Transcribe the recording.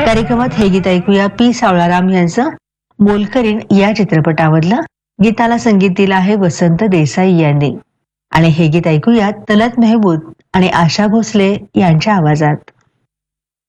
कार्यक्रमात हे गीत ऐकूया पी सावळाराम यांचं मोलकरीण या चित्रपटामधलं. गीताला संगीत दिलं आहे वसंत देसाई यांनी. आणि हे गीत ऐकूया तलत मेहमूद आणि आशा भोसले यांच्या आवाजात.